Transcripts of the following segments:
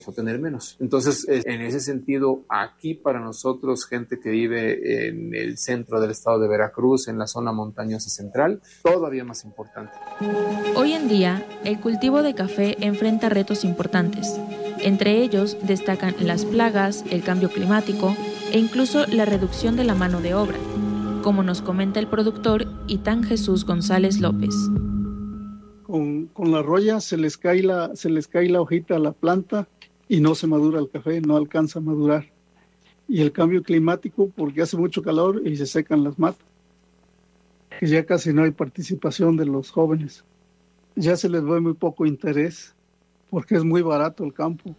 a tener menos. Entonces, en ese sentido, aquí para nosotros, gente que vive en el centro del estado de Veracruz, en la zona montañosa central, todavía más importante. Hoy en día, el cultivo de café enfrenta retos importantes. Entre ellos destacan las plagas, el cambio climático e incluso la reducción de la mano de obra, como nos comenta el productor Itán Jesús González López. Con la roya se les cae la hojita a la planta y no se madura el café, no alcanza a madurar. Y el cambio climático, porque hace mucho calor y se secan las matas. Y ya casi no hay participación de los jóvenes. Ya se les ve muy poco interés, porque es muy barato el campo.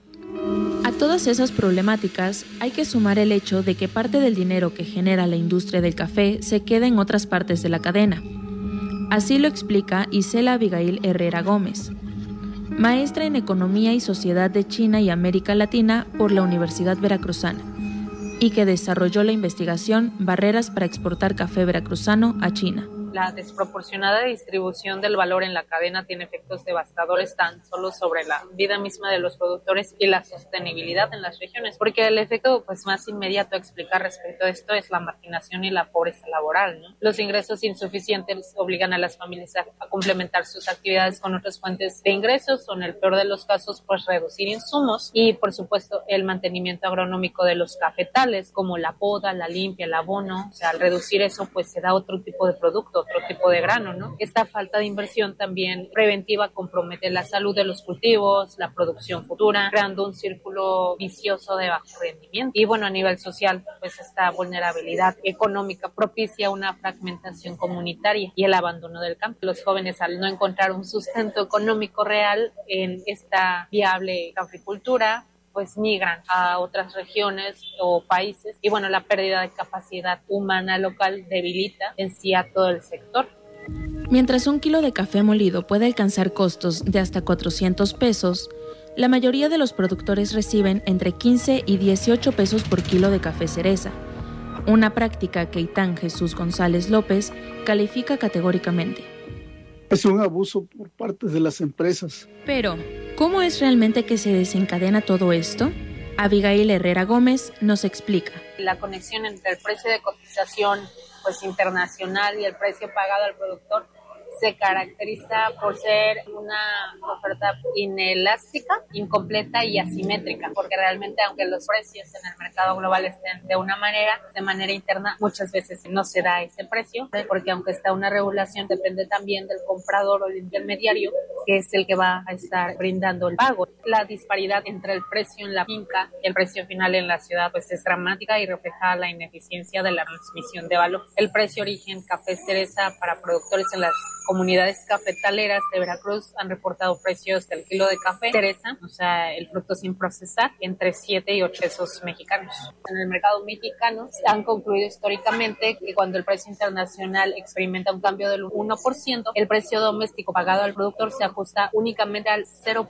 A todas esas problemáticas hay que sumar el hecho de que parte del dinero que genera la industria del café se queda en otras partes de la cadena. Así lo explica Isela Abigail Herrera Gómez, maestra en Economía y Sociedad de China y América Latina por la Universidad Veracruzana, y que desarrolló la investigación Barreras para exportar café veracruzano a China. La desproporcionada distribución del valor en la cadena tiene efectos devastadores tan solo sobre la vida misma de los productores y la sostenibilidad en las regiones, porque el efecto más inmediato a explicar respecto a esto es la marginación y la pobreza laboral, ¿no? Los ingresos insuficientes obligan a las familias a complementar sus actividades con otras fuentes de ingresos o en el peor de los casos reducir insumos y por supuesto el mantenimiento agronómico de los cafetales como la poda, la limpia, el abono. O sea, al reducir eso se da otro tipo de producto, otro tipo de grano, ¿no? Esta falta de inversión también preventiva compromete la salud de los cultivos, la producción futura, creando un círculo vicioso de bajo rendimiento. Y a nivel social, esta vulnerabilidad económica propicia una fragmentación comunitaria y el abandono del campo. Los jóvenes, al no encontrar un sustento económico real en esta viable caficultura, migran a otras regiones o países y la pérdida de capacidad humana local debilita en sí a todo el sector. Mientras un kilo de café molido puede alcanzar costos de hasta 400 pesos, la mayoría de los productores reciben entre 15 y 18 pesos por kilo de café cereza, una práctica que Itán Jesús González López califica categóricamente. Es un abuso por parte de las empresas. Pero, ¿cómo es realmente que se desencadena todo esto? Abigail Herrera Gómez nos explica. La conexión entre el precio de cotización internacional y el precio pagado al productor se caracteriza por ser una oferta inelástica, incompleta y asimétrica, porque realmente aunque los precios en el mercado global estén de una manera, de manera interna muchas veces no se da ese precio, porque aunque está una regulación depende también del comprador o el intermediario, que es el que va a estar brindando el pago. La disparidad entre el precio en la finca y el precio final en la ciudad es dramática y refleja la ineficiencia de la transmisión de valor. El precio origen café cereza para productores en las comunidades cafetaleras de Veracruz han reportado precios del kilo de café cereza, o sea, el fruto sin procesar, entre 7 y 8 pesos mexicanos. En el mercado mexicano han concluido históricamente que cuando el precio internacional experimenta un cambio del 1%, el precio doméstico pagado al productor se ajusta únicamente al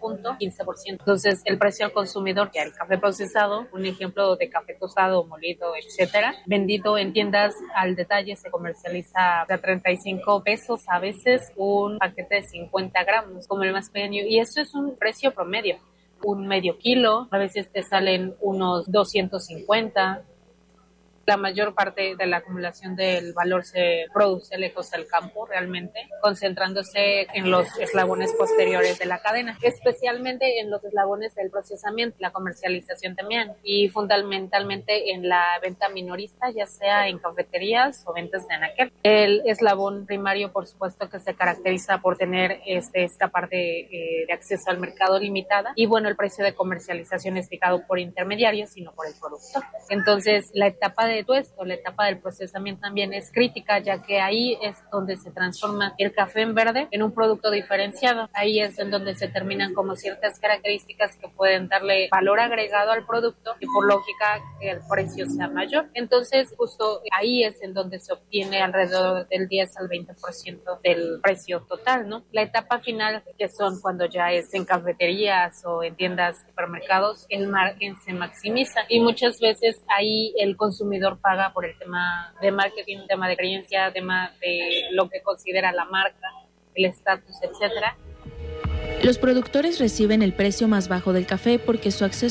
0.15%. Entonces, el precio al consumidor, que el café procesado, un ejemplo de café tostado, molido, etcétera, vendido en tiendas al detalle, se comercializa a 35 pesos a veces un paquete de 50 gramos, como el más pequeño, y eso es un precio promedio. Un medio kilo, a veces te salen unos 250. La mayor parte de la acumulación del valor se produce lejos del campo realmente, concentrándose en los eslabones posteriores de la cadena, especialmente en los eslabones del procesamiento, la comercialización también, y fundamentalmente en la venta minorista, ya sea en cafeterías o ventas de anaquel. El eslabón primario, por supuesto, que se caracteriza por tener esta parte de acceso al mercado limitada, y el precio de comercialización es fijado por intermediarios y no por el productor. Entonces, la etapa de tuesto, la etapa del procesamiento también es crítica, ya que ahí es donde se transforma el café en verde en un producto diferenciado. Ahí es en donde se terminan como ciertas características que pueden darle valor agregado al producto y por lógica que el precio sea mayor. Entonces, justo ahí es en donde se obtiene alrededor del 10 al 20% del precio total, ¿no? La etapa final, que son cuando ya es en cafeterías o en tiendas, supermercados, el margen se maximiza y muchas veces ahí el consumidor paga por el tema de marketing, tema de creencia, tema de lo que considera la marca, el estatus, etcétera. Los productores reciben el precio más bajo del café porque su acceso